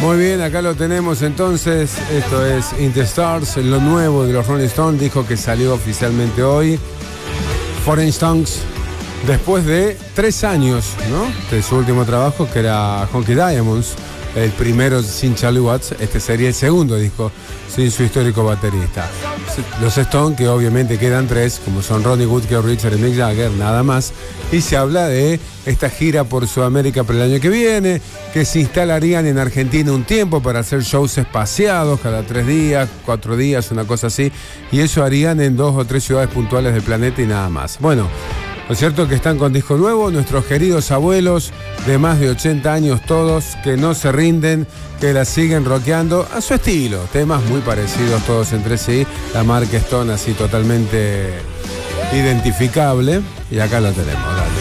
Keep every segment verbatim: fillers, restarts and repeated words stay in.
Muy bien, acá lo tenemos entonces. Esto es In the Stars, lo nuevo de los Rolling Stones. Dijo que salió oficialmente hoy. Foreign Stones, después de tres años, ¿no?, de su último trabajo, que era Honky Diamonds. El primero sin Charlie Watts. Este sería el segundo disco sin su histórico baterista. Los Stones, que obviamente quedan tres, como son Ronnie Wood, Keith Richards y Mick Jagger, nada más. Y se habla de esta gira por Sudamérica para el año que viene, que se instalarían en Argentina un tiempo para hacer shows espaciados cada tres días, cuatro días, una cosa así. Y eso harían en dos o tres ciudades puntuales del planeta y nada más. Bueno, ¿no es cierto que están con disco nuevo? Nuestros queridos abuelos de más de ochenta años todos, que no se rinden, que la siguen rockeando a su estilo. Temas muy parecidos todos entre sí. La marca Stone así totalmente identificable. Y acá lo tenemos, dale.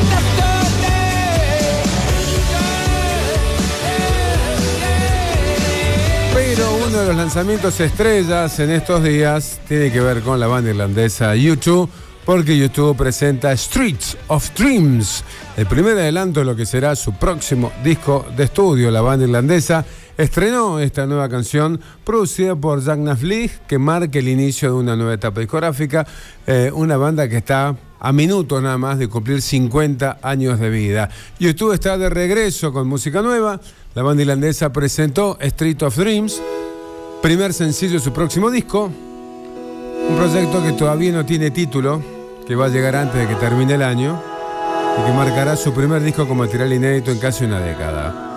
Pero uno de los lanzamientos estrellas en estos días tiene que ver con la banda irlandesa U dos. Porque U dos presenta Streets of Dreams, el primer adelanto de lo que será su próximo disco de estudio. La banda irlandesa estrenó esta nueva canción producida por Jack Knaflieg, que marca el inicio de una nueva etapa discográfica. Eh, una banda que está a minutos nada más de cumplir cincuenta años de vida. U dos está de regreso con música nueva. La banda irlandesa presentó Streets of Dreams, primer sencillo de su próximo disco. Un proyecto que todavía no tiene título, que va a llegar antes de que termine el año y que marcará su primer disco con material inédito en casi una década.